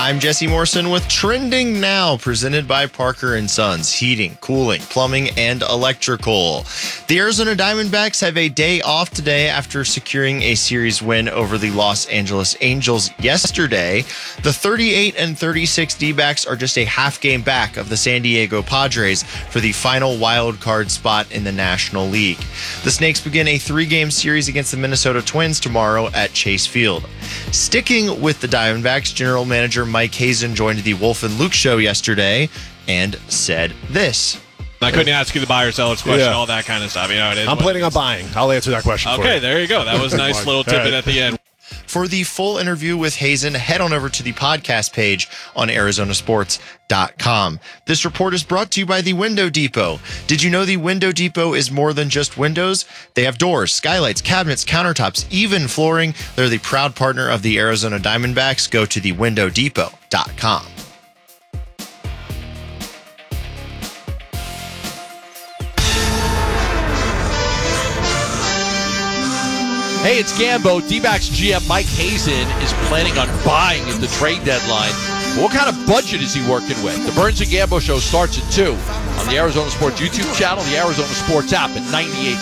I'm Jesse Morrison with Trending Now, presented by Parker & Sons, heating, cooling, plumbing, and electrical. The Arizona Diamondbacks have a day off today after securing a series win over the Los Angeles Angels yesterday. The 38-36 D-backs are just a half game back of the San Diego Padres for the final wild card spot in the National League. The Snakes begin a 3-game series against the Minnesota Twins tomorrow at Chase Field. Sticking with the Diamondbacks, General Manager Mike Hazen joined the Wolf and Luke show yesterday and said this. I couldn't ask you the buyer seller's question, all that kind of stuff. You know, it is. I'm planning on buying. I'll answer that question for you. Okay, there you go. That was a nice little tidbit at the end. For the full interview with Hazen, head on over to the podcast page on Arizonasports.com. This report is brought to you by the Window Depot. Did you know the Window Depot is more than just windows? They have doors, skylights, cabinets, countertops, even flooring. They're the proud partner of the Arizona Diamondbacks. Go to thewindowdepot.com. Hey, it's Gambo. D-backs GM Mike Hazen is planning on buying at the trade deadline. What kind of budget is he working with? The Burns and Gambo show starts at 2 on the Arizona Sports YouTube channel, the Arizona Sports app at 98.7